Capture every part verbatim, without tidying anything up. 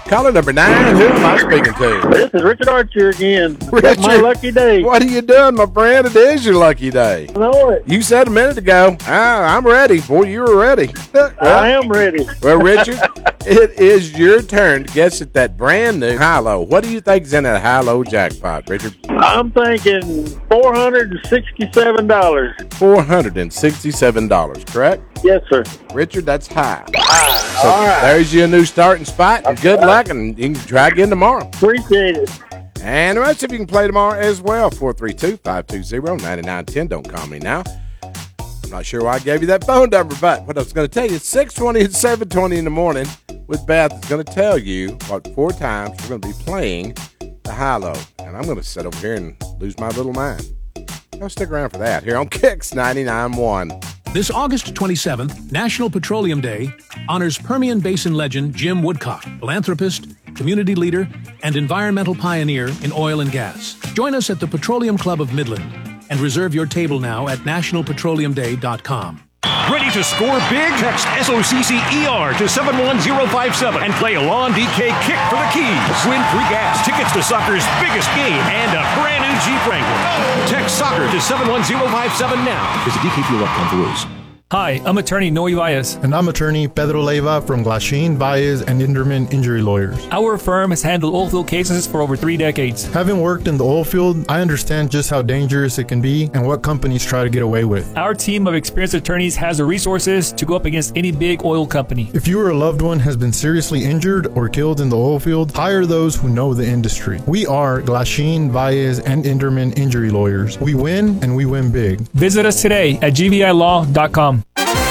Caller number nine, who am I speaking to? This is Richard Archer again. Richard, That's my lucky day. What are you doing, my friend? It is your lucky day. I know it. You said a minute ago, ah, I'm ready. Boy, you were ready. Well, I am ready. Well, Richard, it is your turn to guess at that brand new high-low. What do you think is in that high-low jackpot, Richard? I'm thinking four hundred sixty-seven dollars. four hundred sixty-seven dollars, correct? Yes, sir. Richard, that's high. Ah, So all right. there's your new starting spot. And good luck, and you can try again tomorrow. Appreciate it. And the rest of you can play tomorrow as well. four three two, five two zero, nine nine one zero. Don't call me now. I'm not sure why I gave you that phone number, but what I was going to tell you, six twenty and seven twenty in the morning with Beth is going to tell you what four times we're going to be playing the high-low. And I'm going to sit over here and lose my little mind. Don't stick around for that here on Kicks ninety-nine point one. This August twenty-seventh, National Petroleum Day, honors Permian Basin legend Jim Woodcock, philanthropist, community leader, and environmental pioneer in oil and gas. Join us at the Petroleum Club of Midland and reserve your table now at national petroleum day dot com. Ready to score big? Text S O C C E R to seven one zero five seven and play Alon D K Kick for the keys. Win free gas, tickets to soccer's biggest game, and a brand new Jeep Wrangler. Text soccer to seven one zero five seven now. Visit D K fuel dot com for rules. Hi, I'm attorney Noe Valles. And I'm attorney Pedro Leiva from Glasheen, Valles, and Inderman Injury Lawyers. Our firm has handled oilfield cases for over three decades. Having worked in the oil field, I understand just how dangerous it can be and what companies try to get away with. Our team of experienced attorneys has the resources to go up against any big oil company. If you or a loved one has been seriously injured or killed in the oil field, hire those who know the industry. We are Glasheen, Valles, and Inderman Injury Lawyers. We win, and we win big. Visit us today at g v i law dot com.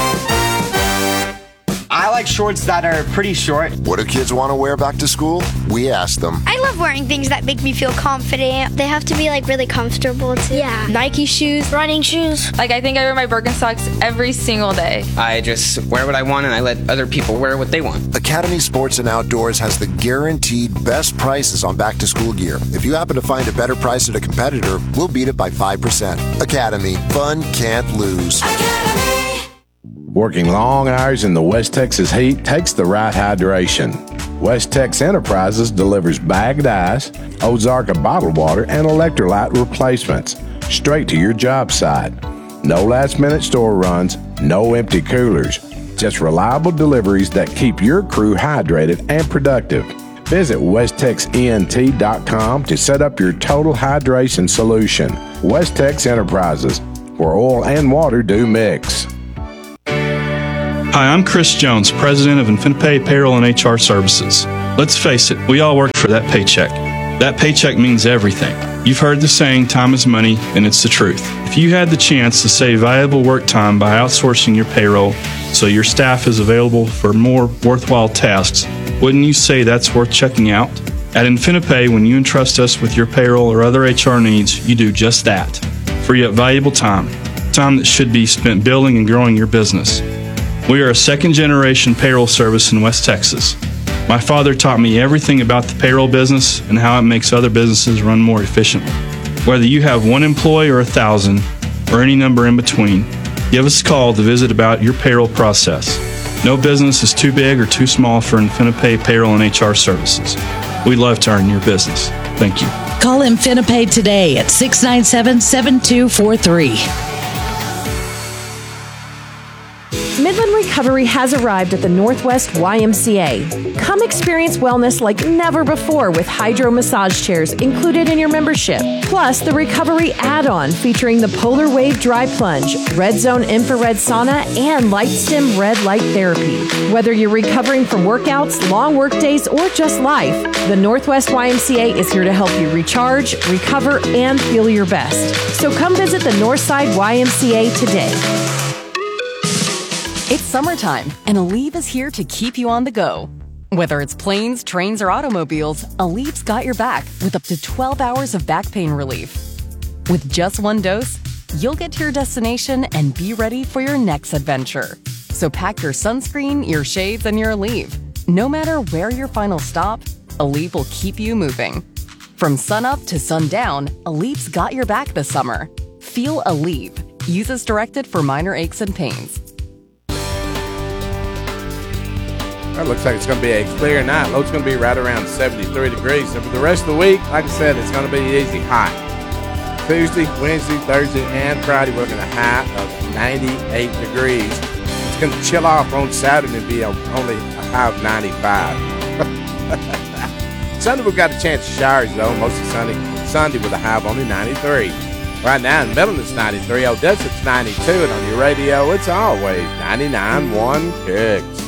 I like shorts that are pretty short. What do kids want to wear back to school? We ask them. I love wearing things that make me feel confident. They have to be like really comfortable too. Yeah. Nike shoes, running shoes. Like I think I wear my Birkenstocks every single day. I just wear what I want and I let other people wear what they want. Academy Sports and Outdoors has the guaranteed best prices on back to school gear. If you happen to find a better price at a competitor, we'll beat it by five percent. Academy. Fun can't lose. Academy. Working long hours in the West Texas heat takes the right hydration. West Tex Enterprises delivers bagged ice, Ozarka bottled water, and electrolyte replacements straight to your job site. No last-minute store runs, no empty coolers. Just reliable deliveries that keep your crew hydrated and productive. Visit west tex E N T dot com to set up your total hydration solution. West Tex Enterprises, where oil and water do mix. Hi, I'm Chris Jones, president of InfiniPay Payroll and H R Services. Let's face it, we all work for that paycheck. That paycheck means everything. You've heard the saying, time is money, and it's the truth. If you had the chance to save valuable work time by outsourcing your payroll so your staff is available for more worthwhile tasks, wouldn't you say that's worth checking out? At InfiniPay, when you entrust us with your payroll or other H R needs, you do just that. Free up valuable time, time that should be spent building and growing your business. We are a second-generation payroll service in West Texas. My father taught me everything about the payroll business and how it makes other businesses run more efficiently. Whether you have one employee or a thousand, or any number in between, give us a call to visit about your payroll process. No business is too big or too small for InfiniPay Payroll and H R Services. We'd love to earn your business. Thank you. Call InfiniPay today at six nine seven, seven two four three. Midland Recovery has arrived at the Northwest Y M C A. Come experience wellness like never before with hydro massage chairs included in your membership. Plus, the Recovery add-on featuring the Polar Wave Dry Plunge, Red Zone Infrared Sauna, and Light Stim Red Light Therapy. Whether you're recovering from workouts, long work days, or just life, the Northwest Y M C A is here to help you recharge, recover, and feel your best. So come visit the Northside Y M C A today. It's summertime, and Aleve is here to keep you on the go. Whether it's planes, trains, or automobiles, Aleve's got your back with up to twelve hours of back pain relief. With just one dose, you'll get to your destination and be ready for your next adventure. So pack your sunscreen, your shades, and your Aleve. No matter where your final stop, Aleve will keep you moving. From sunup to sundown, Aleve's got your back this summer. Feel Aleve. Use as directed for minor aches and pains. It looks like it's going to be a clear night. Low's going to be right around seventy-three degrees. And for the rest of the week, like I said, it's going to be easy hot. Tuesday, Wednesday, Thursday, and Friday, we're looking at a high of ninety-eight degrees. It's going to chill off on Saturday and be a, only a high of ninety-five. Sunday, we've got a chance of showers, though. Mostly sunny Sunday with a high of only ninety-three. Right now in Midland, it's ninety-three. Odessa's ninety-two. And on your radio, it's always ninety-nine point one Kicks.